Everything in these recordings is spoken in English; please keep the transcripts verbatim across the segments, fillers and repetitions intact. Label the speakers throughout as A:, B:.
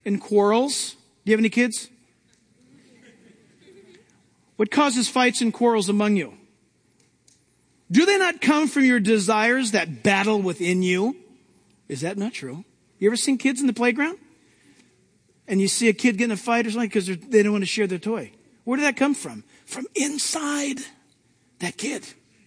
A: and quarrels? Do you have any kids? What causes fights and quarrels among you? Do they not come from your desires that battle within you? Is that not true? You ever seen kids in the playground? And you see a kid getting a fight or something because they don't want to share their toy. Where did that come from? From inside that kid.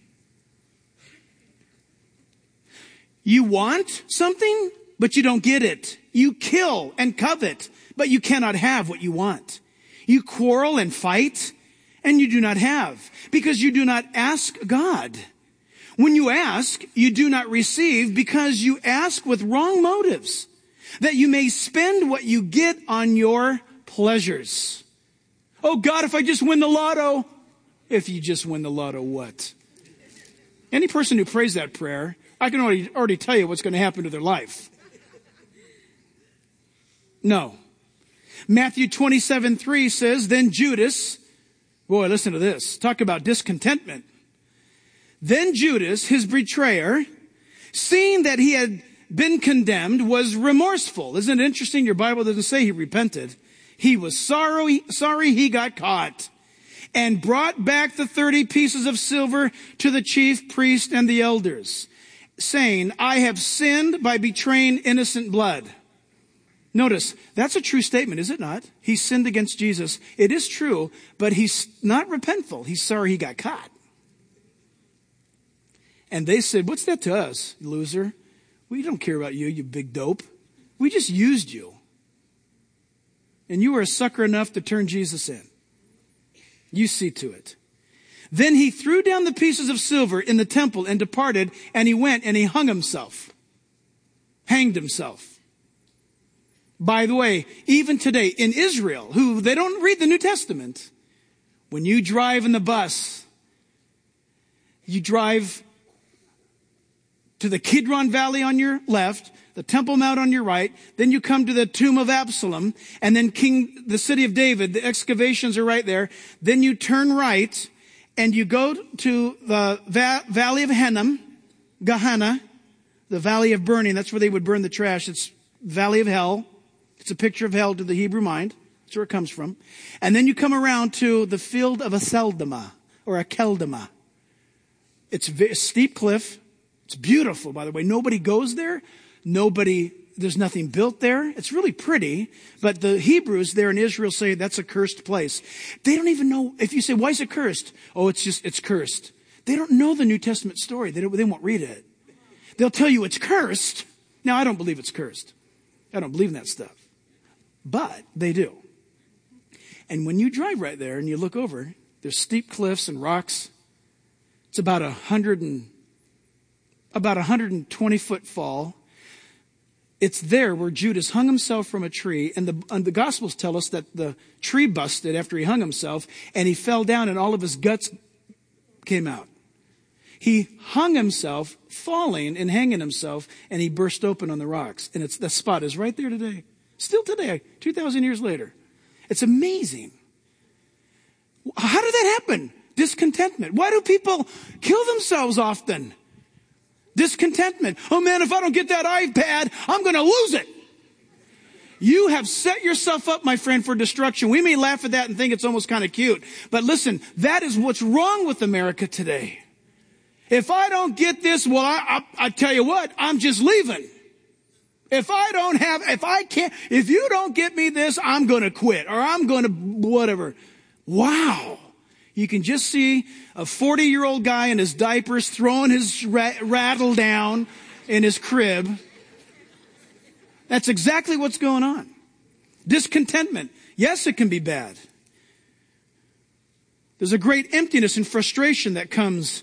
A: You want something, but you don't get it. You kill and covet, but you cannot have what you want. You quarrel and fight, and you do not have, because you do not ask God. When you ask, you do not receive, because you ask with wrong motives, that you may spend what you get on your pleasures. Oh God, if I just win the lotto. If you just win the lotto, what? Any person who prays that prayer, I can already, already tell you what's going to happen to their life. No. Matthew twenty-seven three says, then Judas, boy, listen to this. Talk about discontentment. Then Judas, his betrayer, seeing that he had been condemned, was remorseful. Isn't it interesting? Your Bible doesn't say he repented. He was sorry, sorry he got caught, and brought back the thirty pieces of silver to the chief priest and the elders, saying, I have sinned by betraying innocent blood. Notice, that's a true statement, is it not? He sinned against Jesus. It is true, but he's not repentful. He's sorry he got caught. And they said, what's that to us, loser? We don't care about you, you big dope. We just used you. And you were a sucker enough to turn Jesus in. You see to it. Then he threw down the pieces of silver in the temple and departed, and he went and he hung himself. Hanged himself. By the way, even today in Israel, who they don't read the New Testament, when you drive in the bus, you drive to the Kidron Valley on your left, the Temple Mount on your right, then you come to the tomb of Absalom, and then King, the city of David, the excavations are right there. Then you turn right, and you go to the va- Valley of Hinnom, Gehenna, the Valley of Burning. That's where they would burn the trash. It's Valley of Hell. It's a picture of hell to the Hebrew mind. That's where it comes from. And then you come around to the field of Aceldama, or Akeldama. It's a steep cliff. It's beautiful, by the way. Nobody goes there. Nobody, there's nothing built there. It's really pretty. But the Hebrews there in Israel say that's a cursed place. They don't even know, if you say, why is it cursed? Oh, it's just, it's cursed. They don't know the New Testament story. They don't, they won't read it. They'll tell you it's cursed. Now, I don't believe it's cursed. I don't believe in that stuff. But they do. And when you drive right there and you look over, there's steep cliffs and rocks. It's about a hundred and about a hundred and twenty foot fall. It's there where Judas hung himself from a tree, and the and the Gospels tell us that the tree busted after he hung himself, and he fell down, and all of his guts came out. He hung himself, falling and hanging himself, and he burst open on the rocks. And it's the spot is right there today. Still today, two thousand years later. It's amazing. How did that happen? Discontentment. Why do people kill themselves often? Discontentment. Oh man, if I don't get that iPad, I'm going to lose it. You have set yourself up, my friend, for destruction. We may laugh at that and think it's almost kind of cute. But listen, that is what's wrong with America today. If I don't get this, well, I, I, I tell you what, I'm just leaving. If I don't have, if I can't, if you don't get me this, I'm going to quit, or I'm going to whatever. Wow. You can just see a forty-year-old guy in his diapers throwing his rat, rattle down in his crib. That's exactly what's going on. Discontentment. Yes, it can be bad. There's a great emptiness and frustration that comes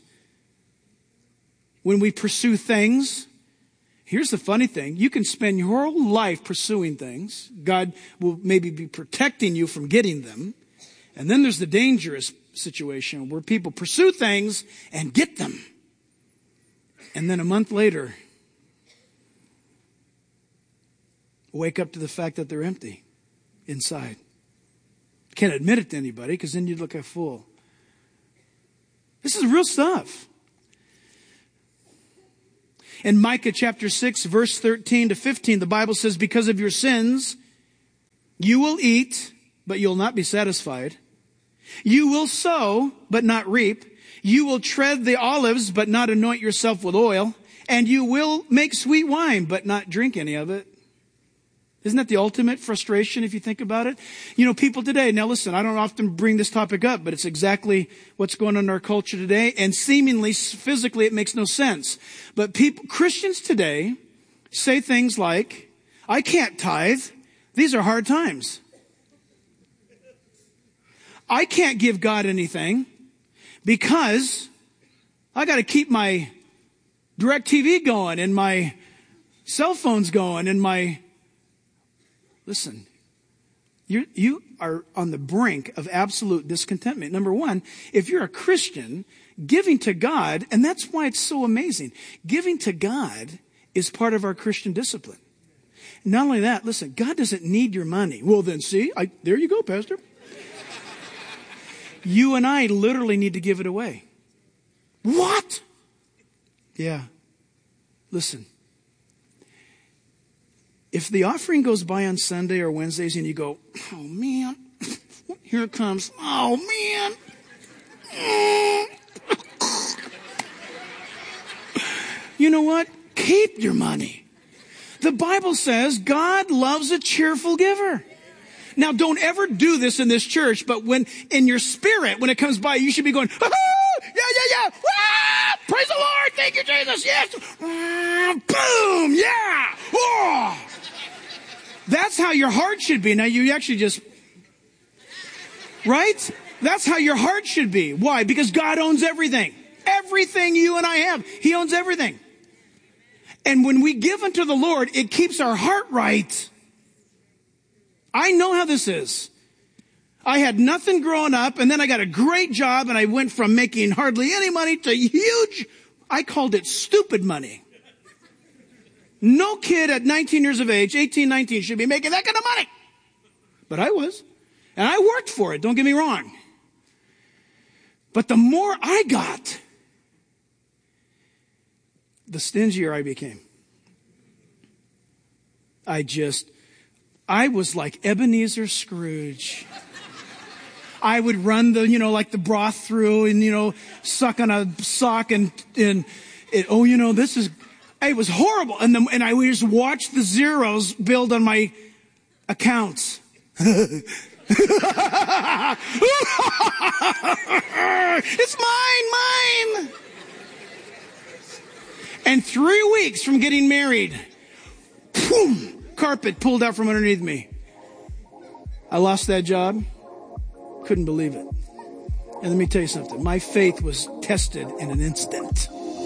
A: when we pursue things. Here's the funny thing. You can spend your whole life pursuing things. God will maybe be protecting you from getting them. And then there's the dangerous situation where people pursue things and get them. And then a month later, wake up to the fact that they're empty inside. Can't admit it to anybody because then you'd look a fool. This is real stuff. In Micah chapter six, verse thirteen to fifteen, the Bible says, because of your sins, You will eat, but you'll not be satisfied. You will sow, but not reap. You will tread the olives, but not anoint yourself with oil. And you will make sweet wine, but not drink any of it. Isn't that the ultimate frustration if you think about it? You know, people today, now listen, I don't often bring this topic up, but it's exactly what's going on in our culture today. And seemingly, physically, it makes no sense. But people, Christians today say things like, I can't tithe. These are hard times. I can't give God anything because I got to keep my DirecTV going and my cell phones going and my... Listen, you you are on the brink of absolute discontentment. Number one, if you're a Christian, giving to God, and that's why it's so amazing, giving to God is part of our Christian discipline. Not only that, listen, God doesn't need your money. Well then, see, I, there you go, Pastor. You and I literally need to give it away. What? Yeah. Listen. If the offering goes by on Sunday or Wednesdays and you go, oh man, here it comes. Oh man. You know what? Keep your money. The Bible says God loves a cheerful giver. Now don't ever do this in this church, but when in your spirit, when it comes by, you should be going, oh, yeah, yeah, yeah. Ah, praise the Lord. Thank you, Jesus. Yes. Ah, boom. Yeah. Oh. That's how your heart should be. Now you actually just, right? That's how your heart should be. Why? Because God owns everything. Everything you and I have. He owns everything. And when we give unto the Lord, it keeps our heart right. I know how this is. I had nothing growing up, and then I got a great job, and I went from making hardly any money to huge, I called it stupid money. No kid at nineteen years of age, eighteen, nineteen, should be making that kind of money. But I was. And I worked for it, don't get me wrong. But the more I got, the stingier I became. I just, I was like Ebenezer Scrooge. I would run the, you know, like the broth through and, you know, suck on a sock and, and it, oh, you know, this is... It was horrible. And, the, and I would just watch the zeros build on my accounts. It's mine, mine. And three weeks from getting married, boom, carpet pulled out from underneath me. I lost that job. Couldn't believe it. And let me tell you something. My faith was tested in an instant.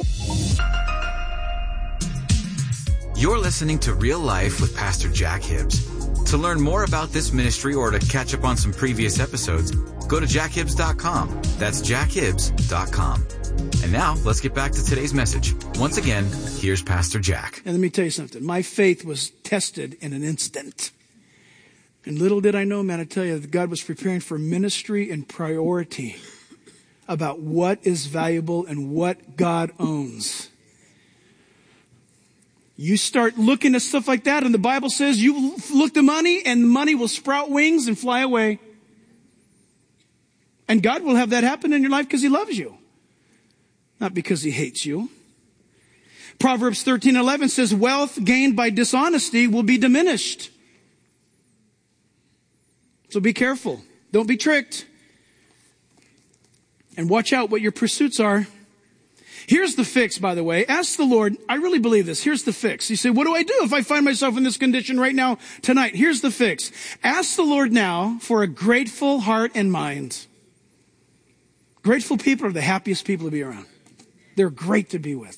B: You're listening to Real Life with Pastor Jack Hibbs. To learn more about this ministry or to catch up on some previous episodes, go to jack hibbs dot com. That's jack hibbs dot com. And now, let's get back to today's message. Once again, here's Pastor Jack.
A: And let me tell you something. My faith was tested in an instant. And little did I know, man, I tell you, that God was preparing for ministry and priority about what is valuable and what God owns. You start looking at stuff like that, and the Bible says you look at money, and the money will sprout wings and fly away. And God will have that happen in your life because He loves you, not because He hates you. Proverbs thirteen eleven says, wealth gained by dishonesty will be diminished. So be careful. Don't be tricked. And watch out what your pursuits are. Here's the fix, by the way. Ask the Lord. I really believe this. Here's the fix. You say, what do I do if I find myself in this condition right now, tonight? Here's the fix. Ask the Lord now for a grateful heart and mind. Grateful people are the happiest people to be around. They're great to be with.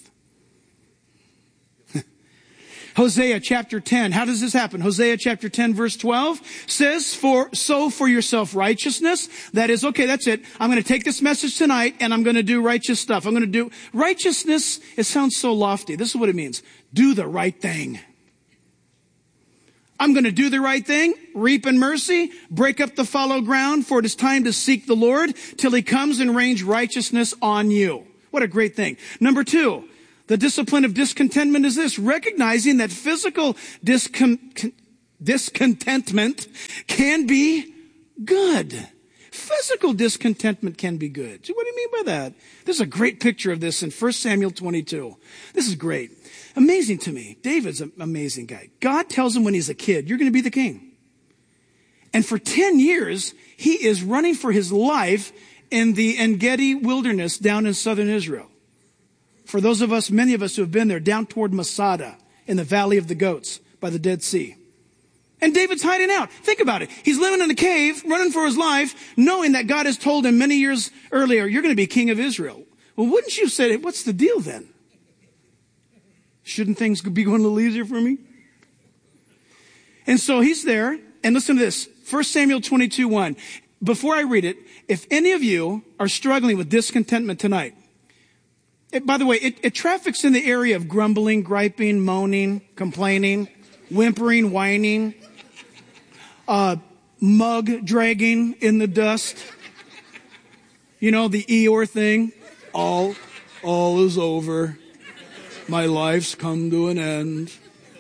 A: Hosea chapter ten. How does this happen? Hosea chapter ten verse twelve says, "For sow for yourself righteousness." That is, okay, that's it. I'm going to take this message tonight and I'm going to do righteous stuff. I'm going to do righteousness. It sounds so lofty. This is what it means. Do the right thing. I'm going to do the right thing, reap in mercy, break up the fallow ground, for it is time to seek the Lord till He comes and rains righteousness on you. What a great thing. Number two. The discipline of discontentment is this, recognizing that physical discon- discontentment can be good. Physical discontentment can be good. So what do you mean by that? There's a great picture of this in First Samuel twenty-two. This is great. Amazing to me. David's an amazing guy. God tells him when he's a kid, you're going to be the king. And for ten years, he is running for his life in the En-Gedi wilderness down in southern Israel. For those of us, many of us who have been there, down toward Masada in the Valley of the Goats by the Dead Sea. And David's hiding out. Think about it. He's living in a cave, running for his life, knowing that God has told him many years earlier, you're going to be king of Israel. Well, wouldn't you say, what's the deal then? Shouldn't things be going a little easier for me? And so he's there. And listen to this. First Samuel twenty-two one. Before I read it, if any of you are struggling with discontentment tonight, it, by the way, it, it traffics in the area of grumbling, griping, moaning, complaining, whimpering, whining, uh, mug dragging in the dust. You know, the Eeyore thing. All, all is over. My life's come to an end.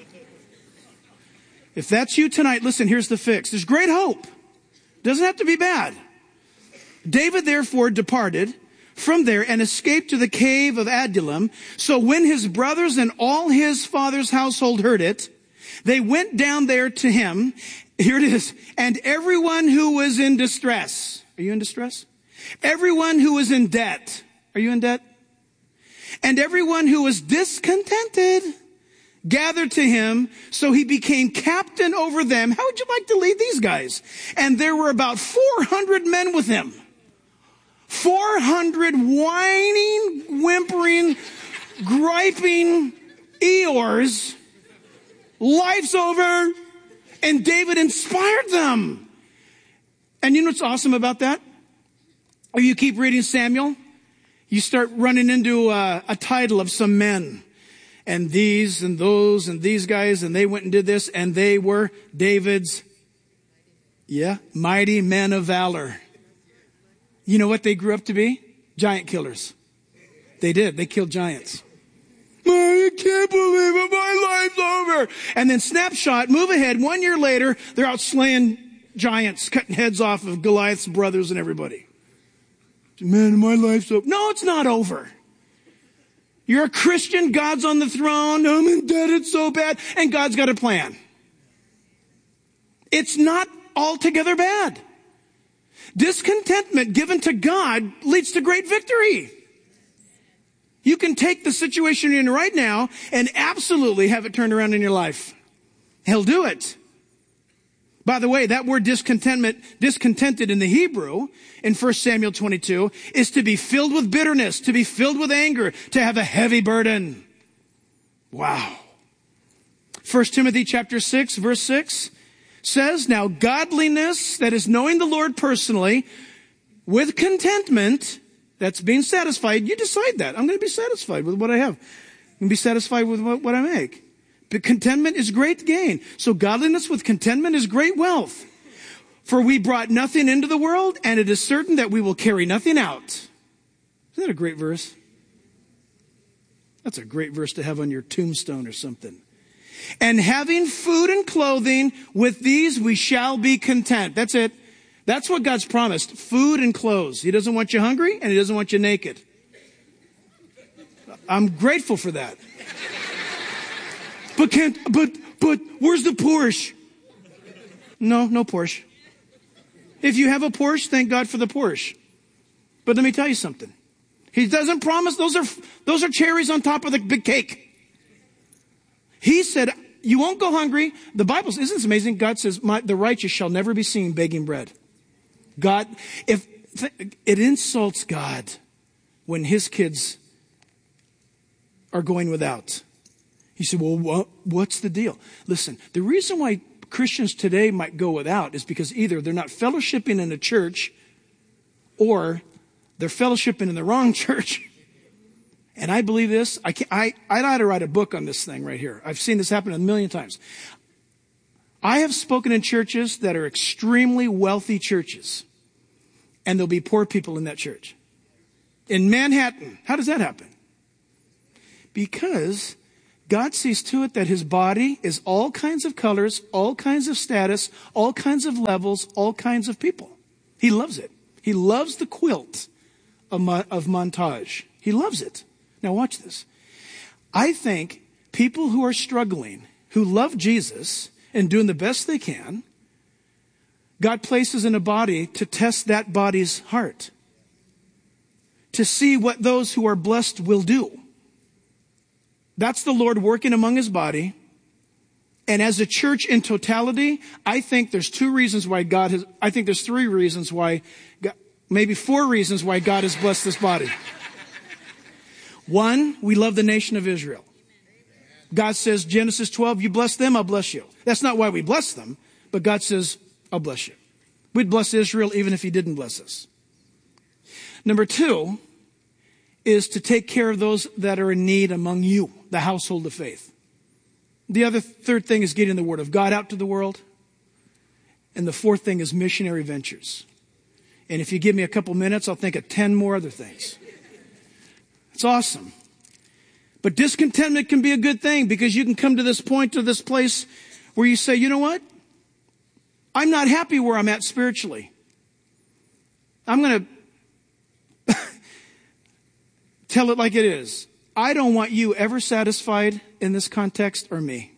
A: If that's you tonight, listen, here's the fix. There's great hope. Doesn't have to be bad. David therefore departed from there and escaped to the cave of Adullam. So when his brothers and all his father's household heard it, they went down there to him. Here it is. And everyone who was in distress. Are you in distress? Everyone who was in debt. Are you in debt? And everyone who was discontented gathered to him, so he became captain over them. How would you like to lead these guys? And there were about four hundred men with him. four hundred whining, whimpering, griping Eeyores. Life's over. And David inspired them. And you know what's awesome about that? If you keep reading Samuel, you start running into a, a title of some men. And these and those and these guys, and they went and did this, and they were David's, yeah, mighty men of valor. You know what they grew up to be? Giant killers. They did. They killed giants. I can't believe it. My life's over. And then snapshot, move ahead. One year later, they're out slaying giants, cutting heads off of Goliath's brothers and everybody. Man, my life's over. No, it's not over. You're a Christian. God's on the throne. I'm indebted so bad. And God's got a plan. It's not altogether bad. Discontentment given to God leads to great victory. You can take the situation you're in right now and absolutely have it turned around in your life. He'll do it. By the way, that word discontentment, discontented in the Hebrew in First Samuel twenty-two is to be filled with bitterness, to be filled with anger, to have a heavy burden. Wow. First Timothy chapter six, verse six says, now godliness, that is knowing the Lord personally, with contentment, that's being satisfied. You decide that. I'm going to be satisfied with what I have. I'm going to be satisfied with what, what I make. But contentment is great gain. So godliness with contentment is great wealth. For we brought nothing into the world, and it is certain that we will carry nothing out. Isn't that a great verse? That's a great verse to have on your tombstone or something. And having food and clothing, with these we shall be content. That's it. That's what God's promised. Food and clothes. He doesn't want you hungry, and he doesn't want you naked. I'm grateful for that. But can't, but, but where's the Porsche? No, no Porsche. If you have a Porsche, thank God for the Porsche. But let me tell you something. He doesn't promise, those are, those are cherries on top of the big cake. He said, you won't go hungry. The Bible says, isn't this amazing? God says, My, the righteous shall never be seen begging bread. God, if it insults God when his kids are going without. You say, well, what, what's the deal? Listen, the reason why Christians today might go without is because either they're not fellowshipping in a church or they're fellowshipping in the wrong church. And I believe this. I, can't, I, I ought to write a book on this thing right here. I've seen this happen a million times. I have spoken in churches that are extremely wealthy churches. And there'll be poor people in that church. In Manhattan, how does that happen? Because God sees to it that his body is all kinds of colors, all kinds of status, all kinds of levels, all kinds of people. He loves it. He loves the quilt of, mo- of montage. He loves it. Now watch this. I think people who are struggling, who love Jesus and doing the best they can, God places in a body to test that body's heart, to see what those who are blessed will do. That's the Lord working among his body. And as a church in totality, I think there's two reasons why God has, I think there's three reasons why, God, maybe four reasons why God has blessed this body. One, we love the nation of Israel. God says, Genesis twelve, you bless them, I'll bless you. That's not why we bless them, but God says, I'll bless you. We'd bless Israel even if he didn't bless us. Number two is to take care of those that are in need among you, the household of faith. The other third thing is getting the word of God out to the world. And the fourth thing is missionary ventures. And if you give me a couple minutes, I'll think of ten more other things. It's awesome. But discontentment can be a good thing, because you can come to this point, to this place where you say, you know what? I'm not happy where I'm at spiritually. I'm going to tell it like it is. I don't want you ever satisfied in this context, or me.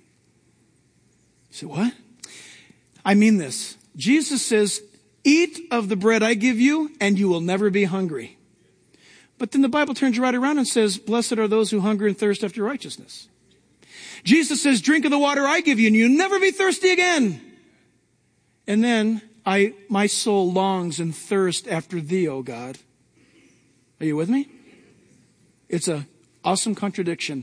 A: You say, what? I mean this. Jesus says, eat of the bread I give you, and you will never be hungry. But then the Bible turns right around and says, blessed are those who hunger and thirst after righteousness. Jesus says, drink of the water I give you, and you'll never be thirsty again. And then, I, my soul longs and thirsts after thee, O God. Are you with me? It's an awesome contradiction.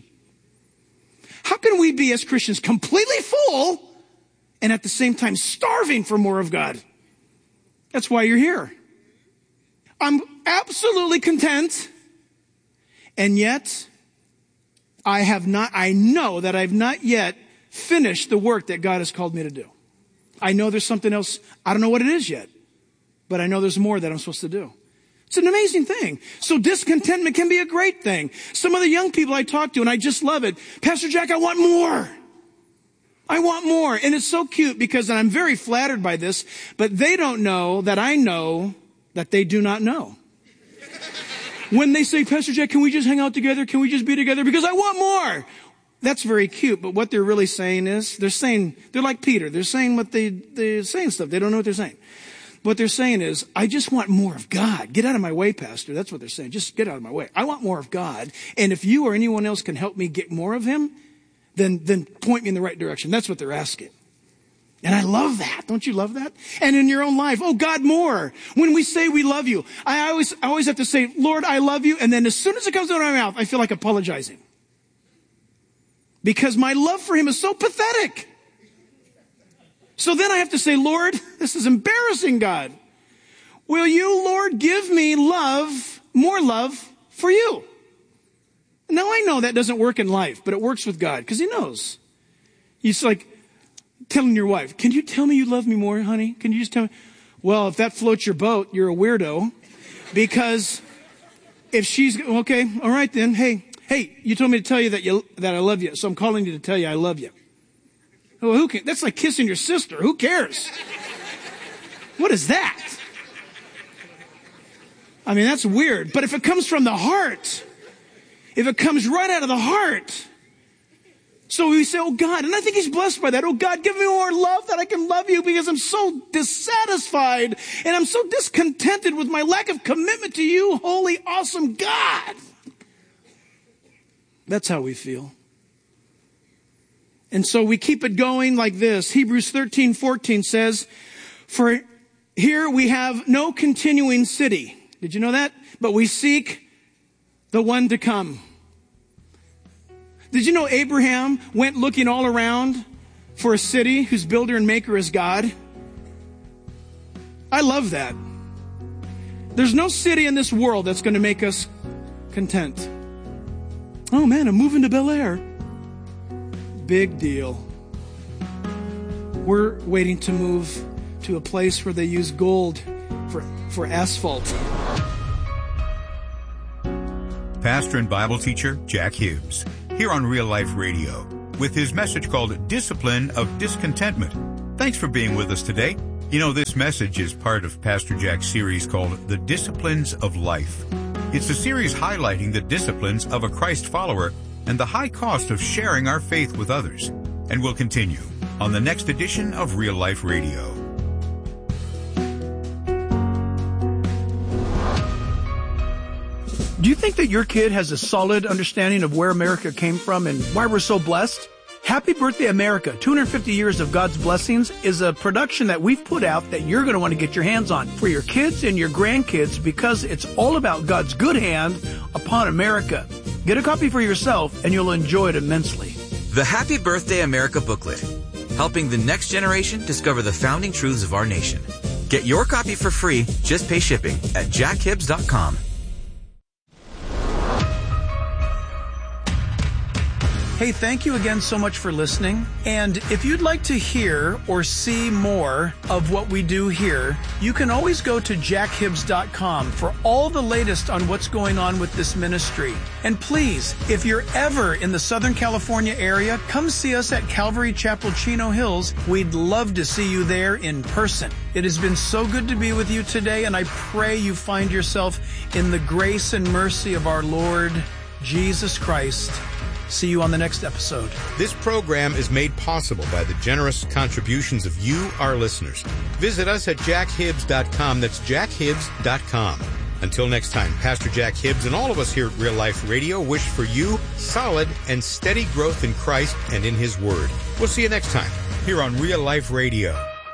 A: How can we be, as Christians, completely full and at the same time starving for more of God? That's why you're here. I'm absolutely content, and yet I have not, I know that I've not yet finished the work that God has called me to do. I know there's something else. I don't know what it is yet, but I know there's more that I'm supposed to do. It's an amazing thing. So discontentment can be a great thing. Some of the young people I talk to, and I just love it. Pastor Jack, I want more. I want more. And it's so cute, because and I'm very flattered by this, but they don't know that I know that they do not know. When they say, Pastor Jack, can we just hang out together? Can we just be together? Because I want more. That's very cute, but what they're really saying is, they're saying, they're like Peter. They're saying what they, they're saying stuff. They don't know what they're saying. What they're saying is, I just want more of God. Get out of my way, Pastor. That's what they're saying. Just get out of my way. I want more of God. And if you or anyone else can help me get more of him, then, then point me in the right direction. That's what they're asking. And I love that. Don't you love that? And in your own life, oh God, more. When we say we love you, I always, I always have to say, Lord, I love you. And then as soon as it comes out of my mouth, I feel like apologizing. Because my love for him is so pathetic. So then I have to say, Lord, this is embarrassing, God. Will you, Lord, give me love, more love for you? Now I know that doesn't work in life, but it works with God, because he knows. He's like telling your wife, can you tell me you love me more, honey? Can you just tell me? Well, if that floats your boat, you're a weirdo. Because if she's, okay, all right then, hey, hey, you told me to tell you that you that I love you, so I'm calling you to tell you I love you. Well, who can, that's like kissing your sister. Who cares? What is that? I mean, that's weird. But if it comes from the heart, if it comes right out of the heart, so we say, oh God, and I think he's blessed by that. Oh God, give me more love that I can love you, because I'm so dissatisfied and I'm so discontented with my lack of commitment to you, holy, awesome God. That's how we feel. And so we keep it going like this. Hebrews thirteen fourteen says, for here we have no continuing city. Did you know that? But we seek the one to come. Did you know Abraham went looking all around for a city whose builder and maker is God? I love that. There's no city in this world that's going to make us content. Oh man, I'm moving to Bel Air. Big deal. We're waiting to move to a place where they use gold for, for asphalt.
C: Pastor and Bible teacher Jack Hibbs. here on Real Life Radio with his message called Discipline of Discontentment. Thanks for being with us today. You know, this message is part of Pastor Jack's series called The Disciplines of Life. It's a series highlighting the disciplines of a Christ follower and the high cost of sharing our faith with others. And we'll continue on the next edition of Real Life Radio.
A: Do you think that your kid has a solid understanding of where America came from and why we're so blessed? Happy Birthday America, two hundred fifty years of God's Blessings, is a production that we've put out that you're going to want to get your hands on for your kids and your grandkids because it's all about God's good hand upon America. Get a copy for yourself and you'll enjoy it immensely.
B: The Happy Birthday America booklet, helping the next generation discover the founding truths of our nation. Get your copy for free, just pay shipping at jack hibbs dot com.
A: Hey, thank you again so much for listening. And if you'd like to hear or see more of what we do here, you can always go to jack hibbs dot com for all the latest on what's going on with this ministry. And please, if you're ever in the Southern California area, come see us at Calvary Chapel, Chino Hills. We'd love to see you there in person. It has been so good to be with you today, and I pray you find yourself in the grace and mercy of our Lord Jesus Christ. See you on the next episode.
C: This program is made possible by the generous contributions of you, our listeners. Visit us at jack hibbs dot com. That's jack hibbs dot com. Until next time, Pastor Jack Hibbs and all of us here at Real Life Radio wish for you solid and steady growth in Christ and in His Word. We'll see you next time here on Real Life Radio.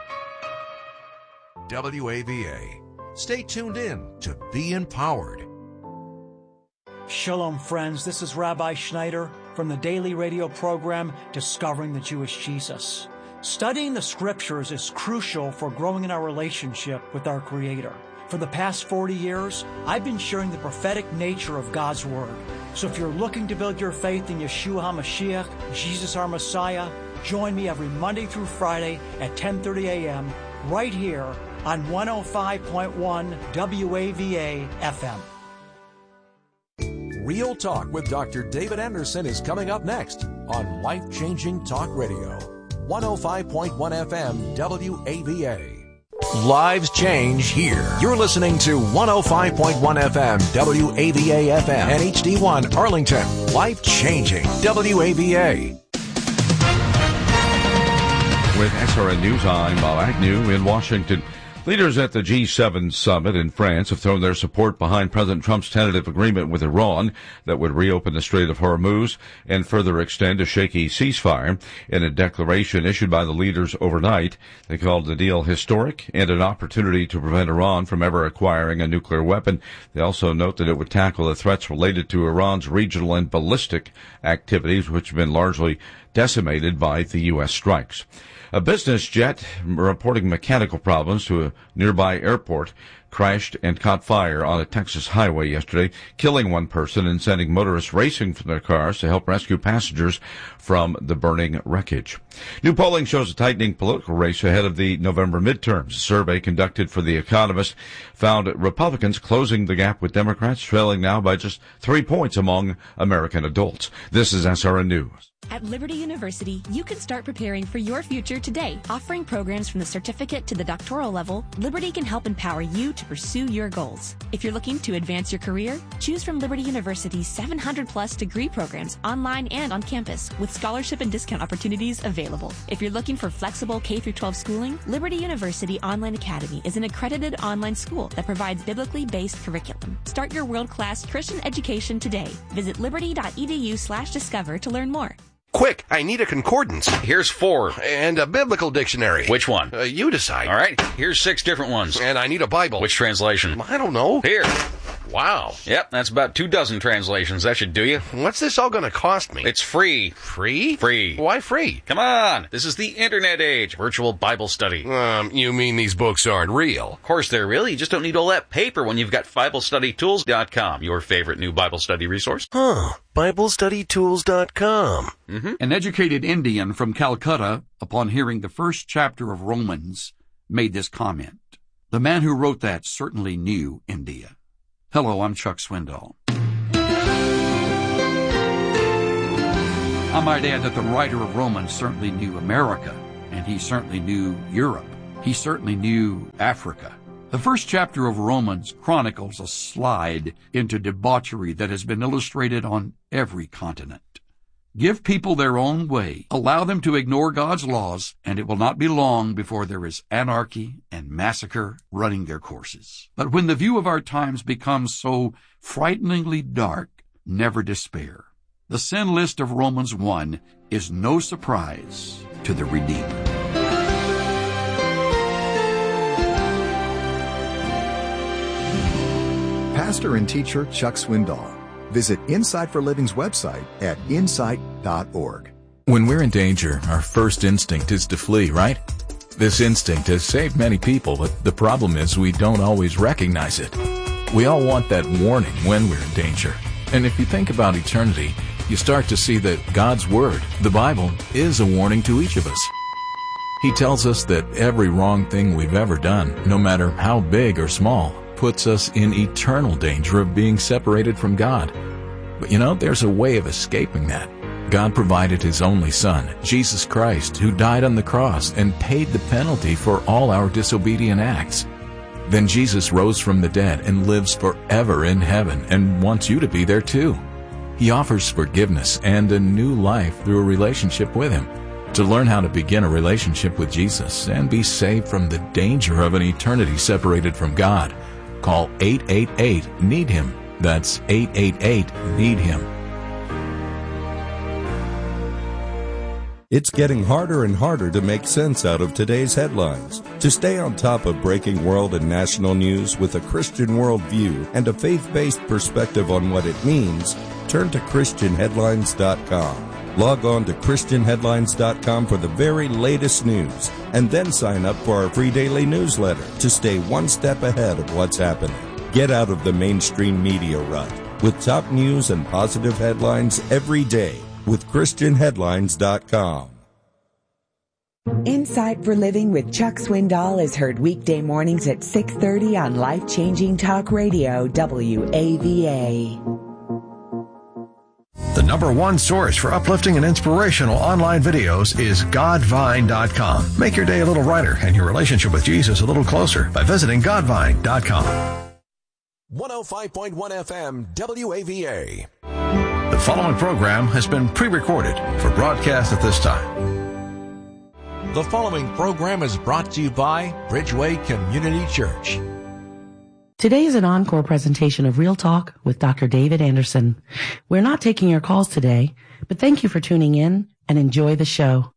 D: W A V A. Stay tuned in to be empowered.
E: Shalom, friends. This is Rabbi Schneider from the daily radio program Discovering the Jewish Jesus. Studying the Scriptures is crucial for growing in our relationship with our Creator. For the past forty years, I've been sharing the prophetic nature of God's Word. So if you're looking to build your faith in Yeshua HaMashiach, Jesus our Messiah, join me every Monday through Friday at ten thirty a.m. right here on one oh five point one W A V A F M.
D: Real Talk with Doctor David Anderson is coming up next on Life Changing Talk Radio, one oh five point one F M W A V A. Lives change here. You're listening to one oh five point one F M W A V A F M and H D one Arlington. Life Changing W A V A.
F: With S R N News, I'm Bob Agnew in Washington. Leaders at the G seven summit in France have thrown their support behind President Trump's tentative agreement with Iran that would reopen the Strait of Hormuz and further extend a shaky ceasefire. In a declaration issued by the leaders overnight, they called the deal historic and an opportunity to prevent Iran from ever acquiring a nuclear weapon. They also note that it would tackle the threats related to Iran's regional and ballistic activities, which have been largely decimated by the U S strikes. A business jet reporting mechanical problems to a nearby airport crashed and caught fire on a Texas highway yesterday, killing one person and sending motorists racing from their cars to help rescue passengers from the burning wreckage. New polling shows a tightening political race ahead of the November midterms. A survey conducted for The Economist found Republicans closing the gap with Democrats, trailing now by just three points among American adults. This is S R N News.
G: At Liberty University, you can start preparing for your future today. Offering programs from the certificate to the doctoral level, Liberty can help empower you to pursue your goals. If you're looking to advance your career, choose from Liberty University's seven hundred plus degree programs online and on campus, with scholarship and discount opportunities available. If you're looking for flexible K through twelve schooling, Liberty University Online Academy is an accredited online school that provides biblically based curriculum. Start your world-class Christian education today. Visit liberty.edu slash discover to learn more.
H: Quick, I need a concordance.
I: Here's four.
H: And a biblical dictionary.
I: Which one?
H: Uh, you decide.
I: All right, here's six different ones.
H: And I need a Bible.
I: Which translation?
H: I don't know.
I: Here.
H: Wow.
I: Yep, that's about two dozen translations. That should do you.
H: What's this all going to cost me?
I: It's free.
H: Free?
I: Free.
H: Why free?
I: Come on. This is the internet age. Virtual Bible study.
H: Um, you mean these books aren't real?
I: Of course they're real. You just don't need all that paper when you've got Bible Study Tools dot com, your favorite new Bible study resource.
H: Huh. Bible Study Tools dot com.
I: Mm-hmm.
J: An educated Indian from Calcutta, upon hearing the first chapter of Romans, made this comment. The man who wrote that certainly knew India. Hello, I'm Chuck Swindoll. I might add that the writer of Romans certainly knew America, and he certainly knew Europe. He certainly knew Africa. The first chapter of Romans chronicles a slide into debauchery that has been illustrated on every continent. Give people their own way, allow them to ignore God's laws, and it will not be long before there is anarchy and massacre running their courses. But when the view of our times becomes so frighteningly dark, never despair. The sin list of Romans one is no surprise to the Redeemer.
K: Pastor and teacher Chuck Swindoll. Visit Insight for Living's website at insight dot org.
L: When we're in danger, our first instinct is to flee, right? This instinct has saved many people, but the problem is we don't always recognize it. We all want that warning when we're in danger. And if you think about eternity, you start to see that God's Word, the Bible, is a warning to each of us. He tells us that every wrong thing we've ever done, no matter how big or small, puts us in eternal danger of being separated from God. But you know, there's a way of escaping that. God provided His only Son, Jesus Christ, who died on the cross and paid the penalty for all our disobedient acts. Then Jesus rose from the dead and lives forever in heaven and wants you to be there too. He offers forgiveness and a new life through a relationship with Him. To learn how to begin a relationship with Jesus and be saved from the danger of an eternity separated from God, call eight eight eight, need him. That's eight eight eight, need him.
M: It's getting harder and harder to make sense out of today's headlines. To stay on top of breaking world and national news with a Christian worldview and a faith-based perspective on what it means, turn to Christian Headlines dot com. Log on to Christian Headlines dot com for the very latest news, and then sign up for our free daily newsletter to stay one step ahead of what's happening. Get out of the mainstream media rut with top news and positive headlines every day with Christian Headlines dot com.
N: Insight for Living with Chuck Swindoll is heard weekday mornings at six thirty on Life Changing Talk Radio, W A V A.
O: The number one source for uplifting and inspirational online videos is Godvine dot com. Make your day a little brighter and your relationship with Jesus a little closer by visiting Godvine dot com.
D: one oh five point one F M W A V A.
O: The following program has been pre-recorded for broadcast at this time.
D: The following program is brought to you by Bridgeway Community Church.
P: Today is an encore presentation of Real Talk with Doctor David Anderson. We're not taking your calls today, but thank you for tuning in and enjoy the show.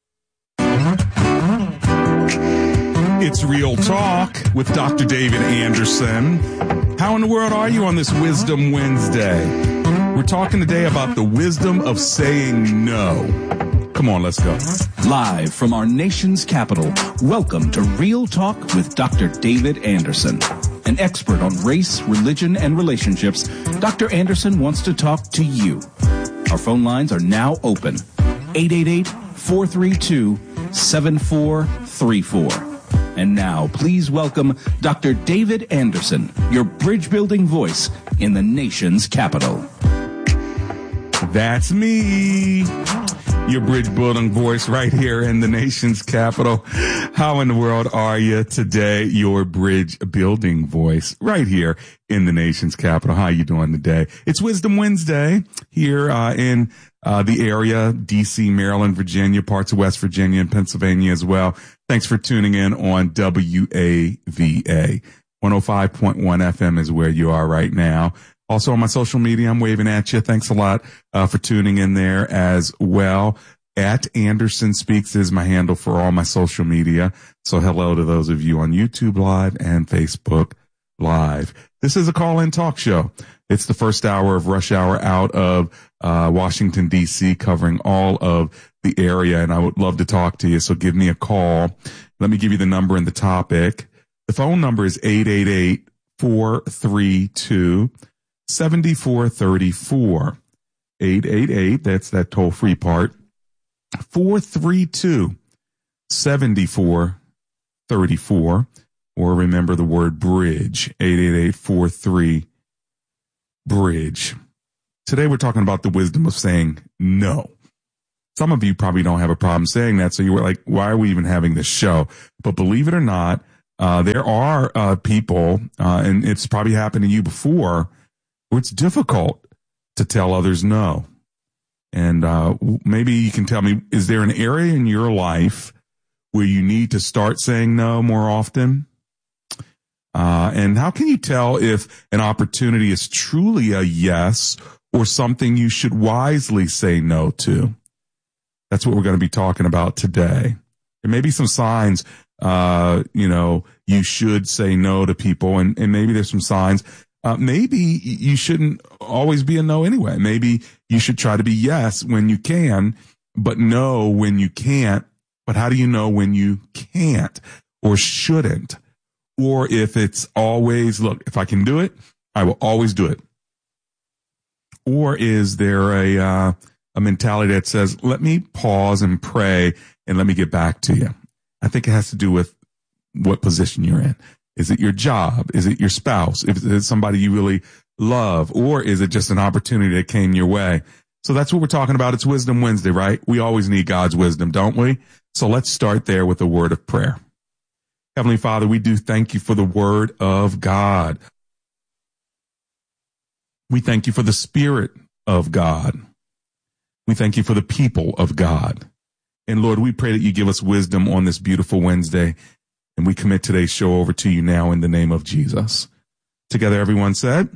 Q: It's Real Talk with Doctor David Anderson. How in the world are you on this Wisdom Wednesday? We're talking today about the wisdom of saying no. Come on, let's go.
R: Live from our nation's capital, welcome to Real Talk with Doctor David Anderson. An expert on race, religion, and relationships, Doctor Anderson wants to talk to you. Our phone lines are now open. eight eight eight, four three two, seven four three four. And now, please welcome Doctor David Anderson, your bridge-building voice in the nation's capital.
Q: That's me, your bridge-building voice right here in the nation's capital. How in the world are you today? Your bridge-building voice right here in the nation's capital. How you doing today? It's Wisdom Wednesday here uh, in uh, the area, D C, Maryland, Virginia, parts of West Virginia and Pennsylvania as well. Thanks for tuning in on W A V A. one oh five point one F M is where you are right now. Also on my social media, I'm waving at you. Thanks a lot uh, for tuning in there as well. At Anderson Speaks is my handle for all my social media. So hello to those of you on YouTube Live and Facebook Live. This is a call-in talk show. It's the first hour of rush hour out of uh, Washington, D C, covering all of the area, and I would love to talk to you. So give me a call. Let me give you the number and the topic. The phone number is eight eight eight, four three two, seven four three four. eight eight eight, that's that toll-free part. four three two, seven four three four. Or remember the word bridge, eight eight eight, four three, bridge. Today we're talking about the wisdom of saying no. some of you probably don't have a problem saying that. So you were like, why are we even having this show? But believe it or not, uh, there are uh, people, uh, and it's probably happened to you before, where it's difficult to tell others no. And uh, maybe you can tell me, is there an area in your life where you need to start saying no more often? Uh, and how can you tell if an opportunity is truly a yes or something you should wisely say no to? That's what we're going to be talking about today. There may be some signs, uh, you know, you should say no to people, and, and maybe there's some signs. Uh, maybe you shouldn't always be a no anyway. Maybe you should try to be yes when you can, but no when you can't. But how do you know when you can't or shouldn't? Or if it's always, look, if I can do it, I will always do it. Or is there a uh, a mentality that says, let me pause and pray and let me get back to you? I think it has to do with what position you're in. Is it your job? Is it your spouse? Is it somebody you really love? Or is it just an opportunity that came your way? So that's what we're talking about. It's Wisdom Wednesday, right? We always need God's wisdom, don't we? So let's start there with a word of prayer. Heavenly Father, we do thank you for the word of God. We thank you for the Spirit of God. We thank you for the people of God. And Lord, we pray that you give us wisdom on this beautiful Wednesday. And we commit today's show over to you now in the name of Jesus. Together, everyone said,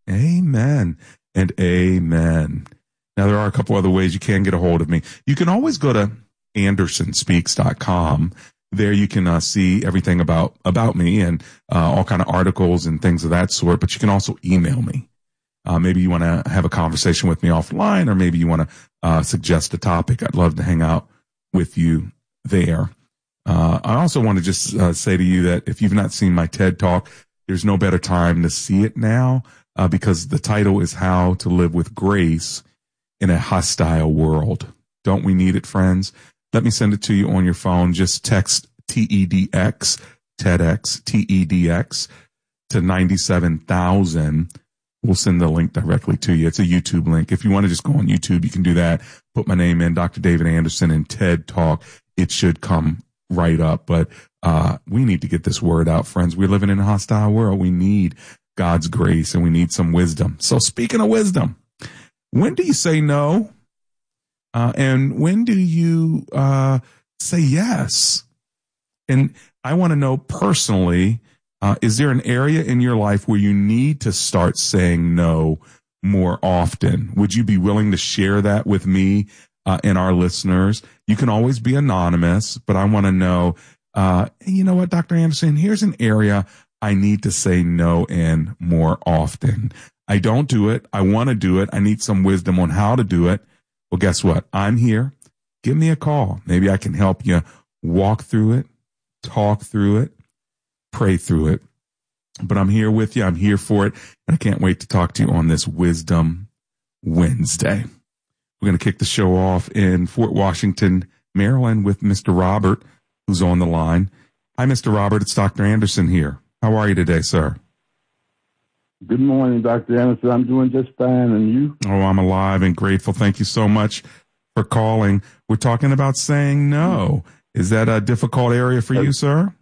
Q: amen and amen. Now, there are a couple other ways you can get a hold of me. You can always go to anderson speaks dot com. There you can uh, see everything about, about me and uh, all kind of articles and things of that sort. But you can also email me. Uh, maybe you want to have a conversation with me offline, or maybe you want to uh, suggest a topic. I'd love to hang out with you there. Uh, I also want to just uh, say to you that if you've not seen my TED Talk, there's no better time to see it now uh, because the title is How to Live with Grace in a Hostile World. Don't we need it, friends? Let me send it to you on your phone. Just text T E D X, TEDx, T E D X to ninety-seven thousand. We'll send the link directly to you. It's a YouTube link. If you want to just go on YouTube, you can do that. Put my name in, Doctor David Anderson, and TED Talk. It should come right up. But uh we need to get this word out, friends. We're living in a hostile world. We need God's grace, and we need some wisdom. So speaking of wisdom, when do you say no? Uh, and when do you uh, say yes? And I want to know personally, uh, is there an area in your life where you need to start saying no more often? Would you be willing to share that with me uh, and our listeners? You can always be anonymous, but I want to know, uh, you know what, Doctor Anderson, here's an area I need to say no in more often. I don't do it. I want to do it. I need some wisdom on how to do it. Well, guess what? I'm here. Give me a call. Maybe I can help you walk through it, talk through it, pray through it. But I'm here with you. I'm here for it. And I can't wait to talk to you on this Wisdom Wednesday. We're going to kick the show off in Fort Washington, Maryland with Mister Robert, who's on the line. Hi, Mister Robert. It's Doctor Anderson here. How are you today, sir?
S: Good morning, Doctor Anderson. I'm doing just fine, and you?
Q: Oh, I'm alive and grateful. Thank you so much for calling. We're talking about saying no. Is that a difficult area for you, sir?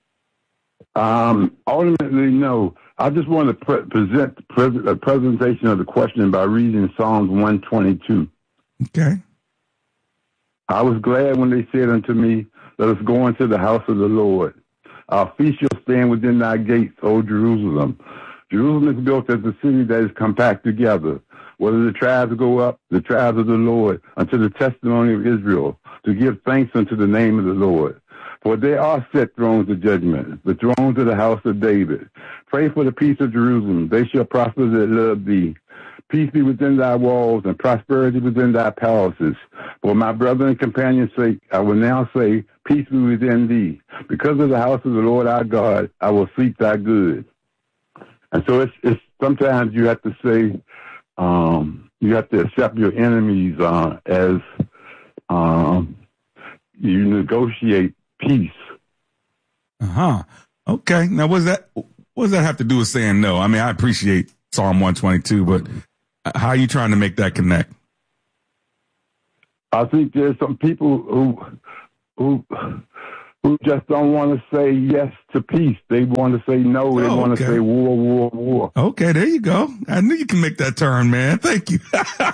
S: Um, ultimately, no. I just want to pre- present pre- a presentation of the question by reading Psalms one twenty-two.
Q: Okay.
S: I was glad when they said unto me, let us go into the house of the Lord. Our feet shall stand within thy gates, O Jerusalem. Jerusalem is built as a city that is compact together. Whether the tribes go up, the tribes of the Lord, unto the testimony of Israel, to give thanks unto the name of the Lord. For there are set thrones of judgment, the thrones of the house of David. Pray for the peace of Jerusalem. They shall prosper that love thee. Peace be within thy walls, and prosperity within thy palaces. For my brother and companion's sake, I will now say, peace be within thee. Because of the house of the Lord our God, I will seek thy good. And so it's, it's sometimes you have to say, um, you have to accept your enemies uh, as um, you negotiate peace.
Q: Uh huh. Okay. Now, what does that what does that have to do with saying no? I mean, I appreciate Psalm one twenty-two, but how are you trying to make that connect?
S: I think there's some people who who who just don't want to say yes to peace. They want to say no. They
Q: Oh,
S: want
Q: okay.
S: to say war, war, war.
Q: Okay, there you go. I knew you can make that turn, man. Thank you.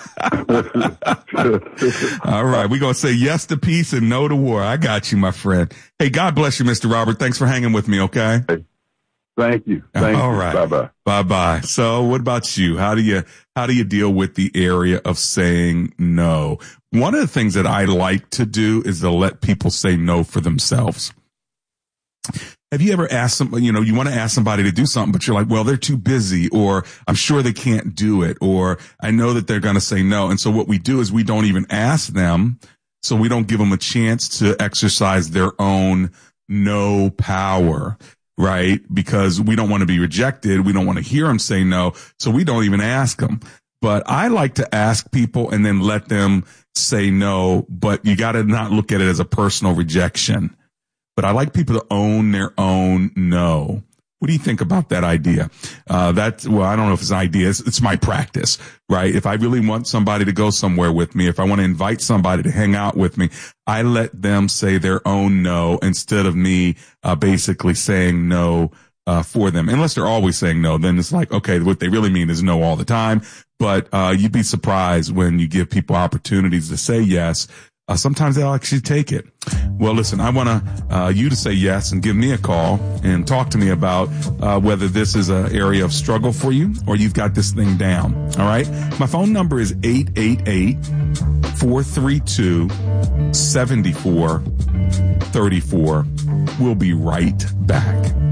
Q: All right, we're going to say yes to peace and no to war. I got you, my friend. Hey, God bless you, Mister Robert. Thanks for hanging with me, okay?
S: Thank you. Thank
Q: All
S: you.
Q: right.
S: Bye-bye.
Q: Bye-bye. So what about you? How do you, how do you deal with the area of saying no? One of the things that I like to do is to let people say no for themselves. Have you ever asked somebody, you know, you want to ask somebody to do something, but you're like, well, they're too busy, or I'm sure they can't do it, or I know that they're going to say no. And so what we do is we don't even ask them. So we don't give them a chance to exercise their own no power, right? Because we don't want to be rejected. We don't want to hear them say no. So we don't even ask them. But I like to ask people and then let them say no, but you got to not look at it as a personal rejection. But I like people to own their own no. What do you think about that idea? Uh, that, well, I don't know if it's an idea. It's, it's my practice, right? If I really want somebody to go somewhere with me, if I want to invite somebody to hang out with me, I let them say their own no instead of me, uh, basically saying no, uh, for them. Unless they're always saying no, then it's like, okay, what they really mean is no all the time. But, uh, you'd be surprised when you give people opportunities to say yes. Uh, sometimes they'll actually take it. Well, listen, I want to, uh, you to say yes and give me a call and talk to me about, uh, whether this is an area of struggle for you or you've got this thing down. All right. My phone number is eight eight eight, four three two, seven four three four. We'll be right back.